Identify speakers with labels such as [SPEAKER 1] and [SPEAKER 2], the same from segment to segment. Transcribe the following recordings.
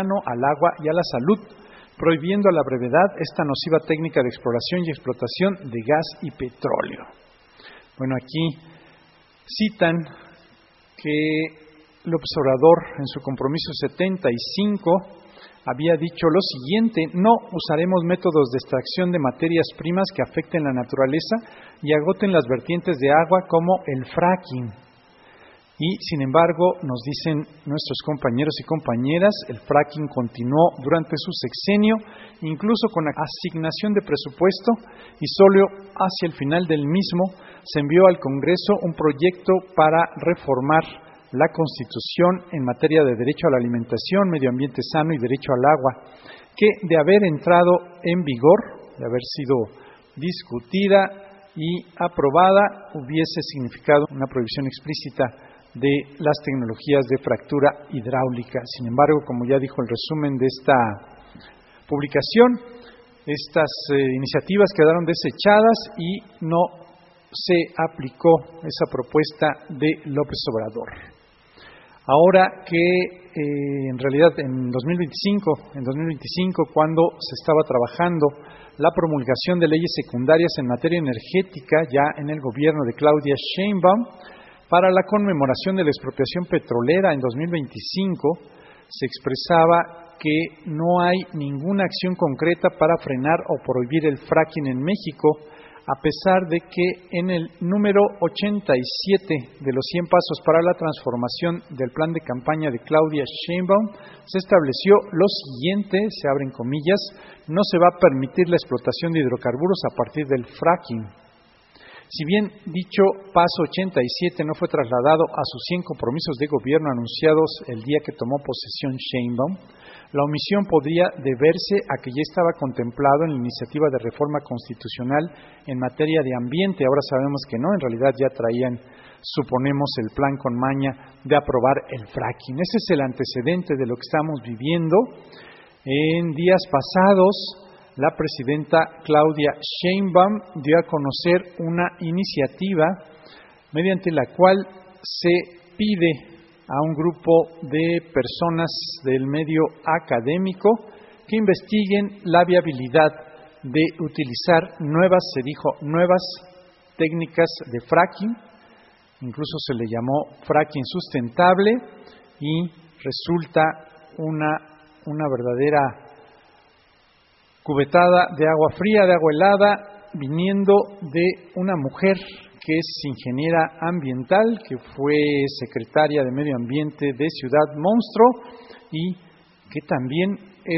[SPEAKER 1] al agua y a la salud, prohibiendo a la brevedad esta nociva técnica de exploración y explotación de gas y petróleo. Bueno, aquí citan que López Obrador, en su compromiso 75, había dicho lo siguiente: no usaremos métodos de extracción de materias primas que afecten la naturaleza y agoten las vertientes de agua como el fracking. Y, sin embargo, nos dicen nuestros compañeros y compañeras, el fracking continuó durante su sexenio, incluso con asignación de presupuesto, y solo hacia el final del mismo se envió al Congreso un proyecto para reformar la Constitución en materia de derecho a la alimentación, medio ambiente sano y derecho al agua, que de haber entrado en vigor, de haber sido discutida y aprobada, hubiese significado una prohibición explícita de las tecnologías de fractura hidráulica. Sin embargo, como ya dijo el resumen de esta publicación, estas iniciativas quedaron desechadas y no se aplicó esa propuesta de López Obrador. Ahora que en realidad en 2025, cuando se estaba trabajando la promulgación de leyes secundarias en materia energética, ya en el gobierno de Claudia Sheinbaum, para la conmemoración de la expropiación petrolera en 2025, se expresaba que no hay ninguna acción concreta para frenar o prohibir el fracking en México, a pesar de que en el número 87 de los 100 pasos para la transformación del plan de campaña de Claudia Sheinbaum se estableció lo siguiente, se abren comillas: no se va a permitir la explotación de hidrocarburos a partir del fracking. Si bien dicho paso 87 no fue trasladado a sus 100 compromisos de gobierno anunciados el día que tomó posesión Sheinbaum, la omisión podría deberse a que ya estaba contemplado en la iniciativa de reforma constitucional en materia de ambiente. Ahora sabemos que no, en realidad ya traían, suponemos, el plan con maña de aprobar el fracking. Ese es el antecedente de lo que estamos viviendo. En días pasados, la presidenta Claudia Sheinbaum dio a conocer una iniciativa mediante la cual se pide a un grupo de personas del medio académico que investiguen la viabilidad de utilizar nuevas técnicas de fracking, incluso se le llamó fracking sustentable, y resulta una verdadera cubetada de agua fría, de agua helada, viniendo de una mujer que es ingeniera ambiental, que fue secretaria de Medio Ambiente de Ciudad Monstruo y que también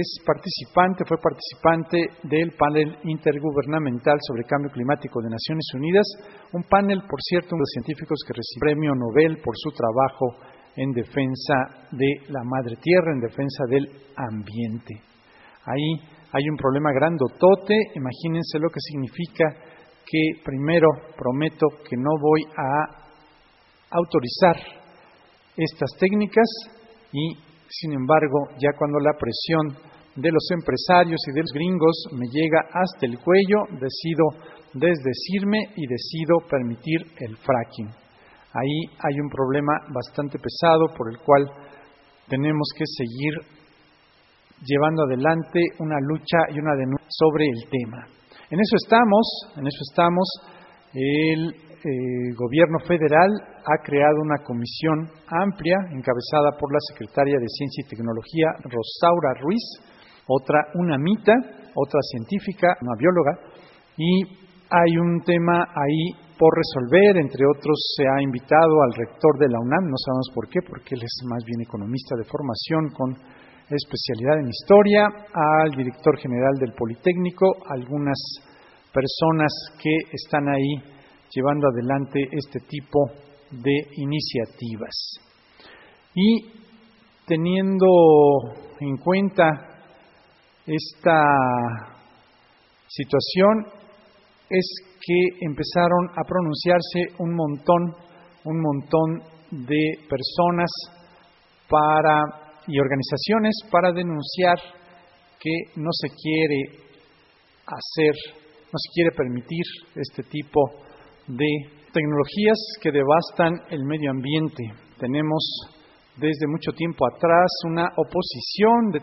[SPEAKER 1] fue participante del panel intergubernamental sobre cambio climático de Naciones Unidas, un panel, por cierto, de científicos que recibió el premio Nobel por su trabajo en defensa de la madre tierra, en defensa del ambiente. Ahí hay un problema grandotote. Imagínense lo que significa que primero prometo que no voy a autorizar estas técnicas y, sin embargo, ya cuando la presión de los empresarios y de los gringos me llega hasta el cuello, decido desdecirme y decido permitir el fracking. Ahí hay un problema bastante pesado por el cual tenemos que seguir llevando adelante una lucha y una denuncia sobre el tema. En eso estamos. El gobierno federal ha creado una comisión amplia encabezada por la secretaria de Ciencia y Tecnología, Rosaura Ruiz, una mita, otra científica, una bióloga, y hay un tema ahí por resolver. Entre otros, se ha invitado al rector de la UNAM, no sabemos por qué, porque él es más bien economista de formación con especialidad en historia, al director general del Politécnico, algunas personas que están ahí llevando adelante este tipo de iniciativas. Y teniendo en cuenta esta situación, es que empezaron a pronunciarse un montón de personas y organizaciones para denunciar que no se quiere permitir este tipo de tecnologías que devastan el medio ambiente. Tenemos desde mucho tiempo atrás una oposición de